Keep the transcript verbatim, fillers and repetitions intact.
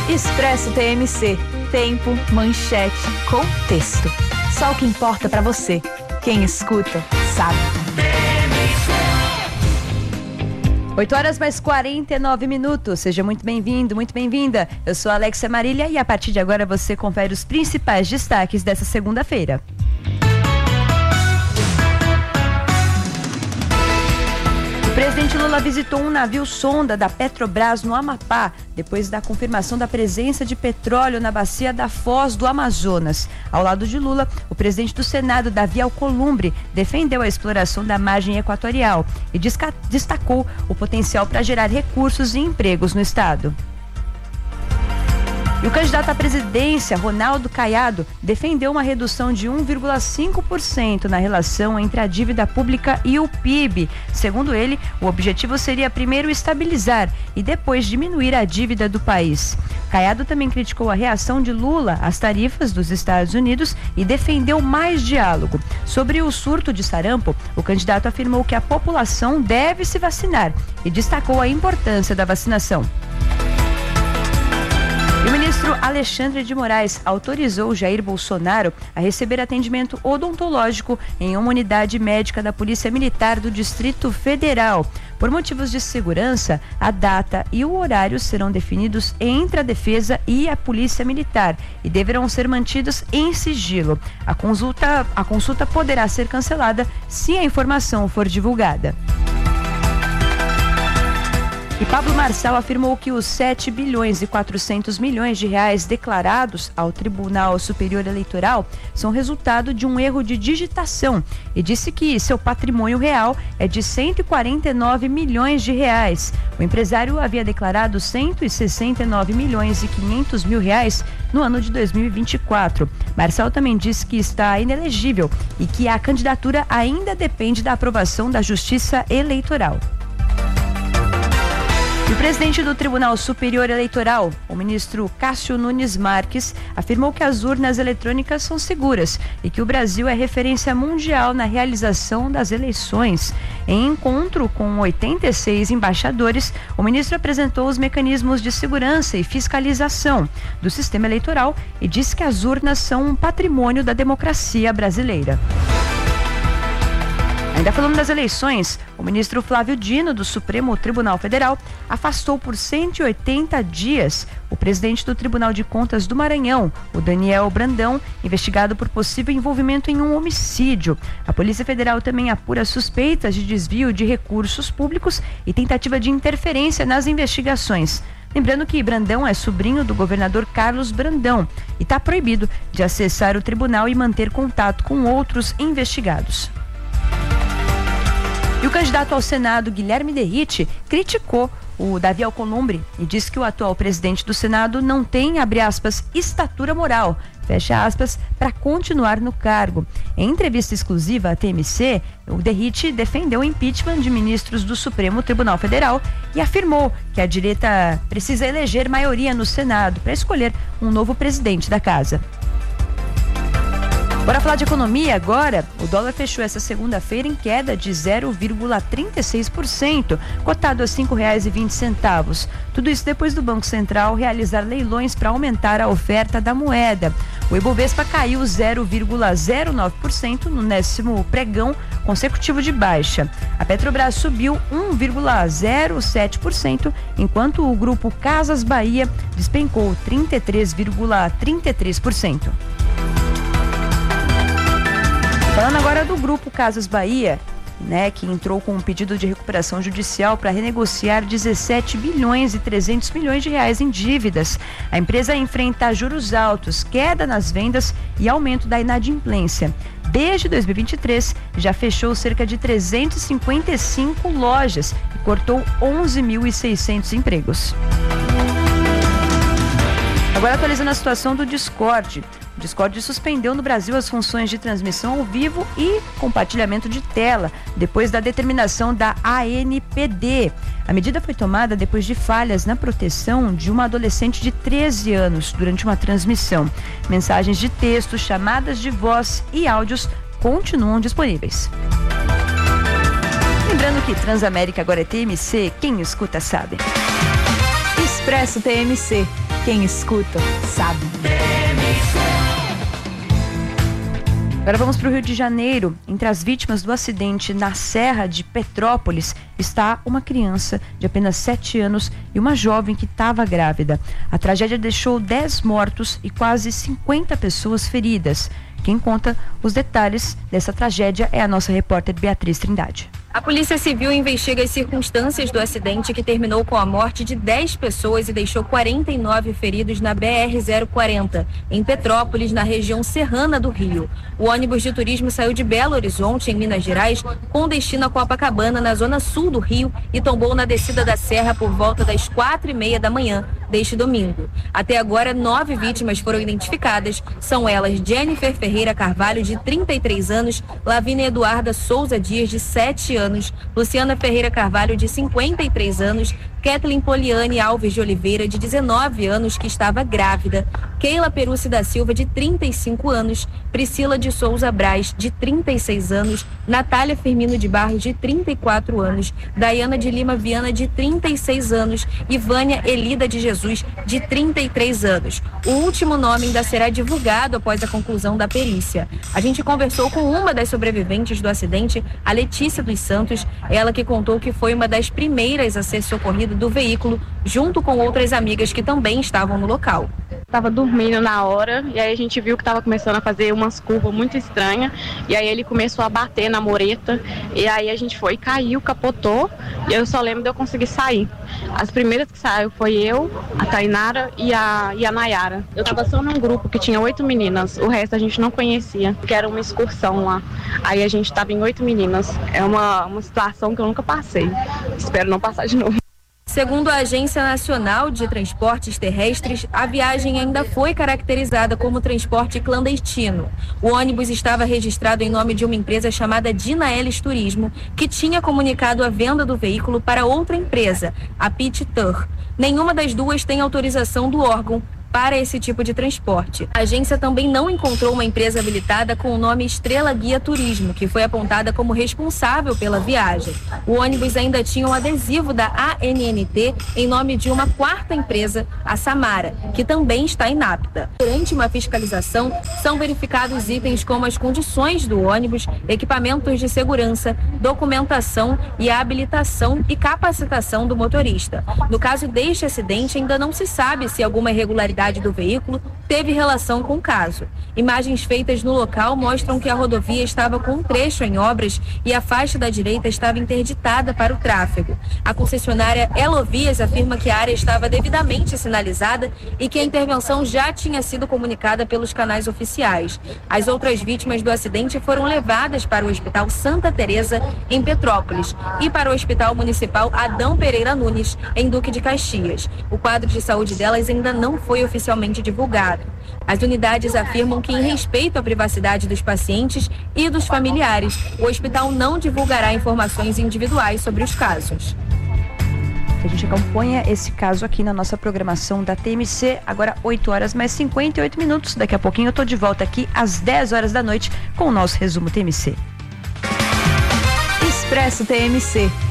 Expresso T M C. Tempo, manchete, contexto. Só o que importa pra você. Quem escuta, sabe. oito horas mais quarenta e nove minutos. Seja muito bem-vindo, muito bem-vinda. Eu sou a Alexia Marília e a partir de agora você confere os principais destaques dessa segunda-feira. O presidente Lula visitou um navio sonda da Petrobras no Amapá, depois da confirmação da presença de petróleo na bacia da Foz do Amazonas. Ao lado de Lula, o presidente do Senado, Davi Alcolumbre, defendeu a exploração da margem equatorial e destacou o potencial para gerar recursos e empregos no estado. E o candidato à presidência, Ronaldo Caiado, defendeu uma redução de um vírgula cinco por cento na relação entre a dívida pública e o P I B. Segundo ele, o objetivo seria primeiro estabilizar e depois diminuir a dívida do país. Caiado também criticou a reação de Lula às tarifas dos Estados Unidos e defendeu mais diálogo. Sobre o surto de sarampo, o candidato afirmou que a população deve se vacinar e destacou a importância da vacinação. E o ministro Alexandre de Moraes autorizou Jair Bolsonaro a receber atendimento odontológico em uma unidade médica da Polícia Militar do Distrito Federal. Por motivos de segurança, a data e o horário serão definidos entre a Defesa e a Polícia Militar e deverão ser mantidos em sigilo. A consulta, a consulta poderá ser cancelada se a informação for divulgada. E Pablo Marçal afirmou que os sete bilhões e quatrocentos milhões de reais declarados ao Tribunal Superior Eleitoral são resultado de um erro de digitação e disse que seu patrimônio real é de cento e quarenta e nove milhões de reais. O empresário havia declarado cento e sessenta e nove milhões e quinhentos mil reais no ano de dois mil e vinte e quatro. Marçal também disse que está inelegível e que a candidatura ainda depende da aprovação da Justiça Eleitoral. E o presidente do Tribunal Superior Eleitoral, o ministro Cássio Nunes Marques, afirmou que as urnas eletrônicas são seguras e que o Brasil é referência mundial na realização das eleições. Em encontro com oitenta e seis embaixadores, o ministro apresentou os mecanismos de segurança e fiscalização do sistema eleitoral e disse que as urnas são um patrimônio da democracia brasileira. Ainda falando das eleições, o ministro Flávio Dino, do Supremo Tribunal Federal, afastou por cento e oitenta dias o presidente do Tribunal de Contas do Maranhão, o Daniel Brandão, investigado por possível envolvimento em um homicídio. A Polícia Federal também apura suspeitas de desvio de recursos públicos e tentativa de interferência nas investigações. Lembrando que Brandão é sobrinho do governador Carlos Brandão e está proibido de acessar o tribunal e manter contato com outros investigados. E o candidato ao Senado, Guilherme Derrite, criticou o Davi Alcolumbre e disse que o atual presidente do Senado não tem, abre aspas, estatura moral, fecha aspas, para continuar no cargo. Em entrevista exclusiva à T M C, o Derrite defendeu o impeachment de ministros do Supremo Tribunal Federal e afirmou que a direita precisa eleger maioria no Senado para escolher um novo presidente da casa. Bora falar de economia agora. O dólar fechou essa segunda-feira em queda de zero vírgula trinta e seis por cento, cotado a cinco reais e vinte centavos. Tudo isso depois do Banco Central realizar leilões para aumentar a oferta da moeda. O Ibovespa caiu zero vírgula zero nove por cento no décimo pregão consecutivo de baixa. A Petrobras subiu um vírgula zero sete por cento, enquanto o grupo Casas Bahia despencou trinta e três vírgula trinta e três por cento. Falando agora do grupo Casas Bahia, né, que entrou com um pedido de recuperação judicial para renegociar dezessete bilhões e trezentos milhões de reais em dívidas. A empresa enfrenta juros altos, queda nas vendas e aumento da inadimplência. Desde dois mil e vinte e três, já fechou cerca de trezentas e cinquenta e cinco lojas e cortou onze mil e seiscentos empregos. Agora atualizando a situação do Discord. O Discord suspendeu no Brasil as funções de transmissão ao vivo e compartilhamento de tela, depois da determinação da A N P D. A medida foi tomada depois de falhas na proteção de uma adolescente de treze anos durante uma transmissão. Mensagens de texto, chamadas de voz e áudios continuam disponíveis. Lembrando que Transamérica agora é T M C, quem escuta sabe. Expresso T M C. Quem escuta, sabe. Agora vamos para o Rio de Janeiro. Entre as vítimas do acidente na Serra de Petrópolis está uma criança de apenas sete anos e uma jovem que estava grávida. A tragédia deixou dez mortos e quase cinquenta pessoas feridas. Quem conta os detalhes dessa tragédia é a nossa repórter Beatriz Trindade. A Polícia Civil investiga as circunstâncias do acidente que terminou com a morte de dez pessoas e deixou quarenta e nove feridos na B R zero quarenta, em Petrópolis, na região serrana do Rio. O ônibus de turismo saiu de Belo Horizonte, em Minas Gerais, com destino a Copacabana, na zona sul do Rio, e tombou na descida da serra por volta das quatro e meia da manhã deste domingo. Até agora, nove vítimas foram identificadas. São elas Jennifer Ferreira Carvalho, de trinta e três anos, Lavínia Eduarda Souza Dias, de sete anos, Luciana Ferreira Carvalho, de cinquenta e três anos, Kathleen Poliane Alves de Oliveira, de dezenove anos, que estava grávida, Keila Perucci da Silva, de trinta e cinco anos, Priscila de Souza Braz, de trinta e seis anos, Natália Firmino de Barros, de trinta e quatro anos, Daiana de Lima Viana, de trinta e seis anos e Vânia Elida de Jesus, de trinta e três anos. O último nome ainda será divulgado após a conclusão da perícia. A gente conversou com uma das sobreviventes do acidente, a Letícia dos Santos, ela que contou que foi uma das primeiras a ser socorrida do veículo, junto com outras amigas que também estavam no local. Estava dormindo na hora e aí a gente viu que estava começando a fazer umas curvas muito estranhas e aí ele começou a bater na mureta e aí a gente foi, caiu, capotou e eu só lembro de eu conseguir sair. As primeiras que saiu foi eu, a Tainara e a, e a Nayara. Eu estava só num grupo que tinha oito meninas, o resto a gente não conhecia, que era uma excursão lá. Aí a gente estava em oito meninas. É uma, uma situação que eu nunca passei. Espero não passar de novo. Segundo a Agência Nacional de Transportes Terrestres, a viagem ainda foi caracterizada como transporte clandestino. O ônibus estava registrado em nome de uma empresa chamada Dinaelis Turismo, que tinha comunicado a venda do veículo para outra empresa, a Pit Tour. Nenhuma das duas tem autorização do órgão para esse tipo de transporte. A agência também não encontrou uma empresa habilitada com o nome Estrela Guia Turismo, que foi apontada como responsável pela viagem. O ônibus ainda tinha um adesivo da A N N T em nome de uma quarta empresa, a Samara, que também está inapta. Durante uma fiscalização, são verificados itens como as condições do ônibus, equipamentos de segurança, documentação e a habilitação e capacitação do motorista. No caso deste acidente, ainda não se sabe se alguma irregularidade do veículo teve relação com o caso. Imagens feitas no local mostram que a rodovia estava com um trecho em obras e a faixa da direita estava interditada para o tráfego. A concessionária Elovias afirma que a área estava devidamente sinalizada e que a intervenção já tinha sido comunicada pelos canais oficiais. As outras vítimas do acidente foram levadas para o Hospital Santa Teresa, em Petrópolis, e para o Hospital Municipal Adão Pereira Nunes, em Duque de Caxias. O quadro de saúde delas ainda não foi oficialmente divulgado. As unidades afirmam que, em respeito à privacidade dos pacientes e dos familiares, o hospital não divulgará informações individuais sobre os casos. A gente acompanha esse caso aqui na nossa programação da T M C, agora oito horas mais cinquenta e oito minutos. Daqui a pouquinho eu tô de volta aqui às dez horas da noite com o nosso resumo T M C. Expresso T M C,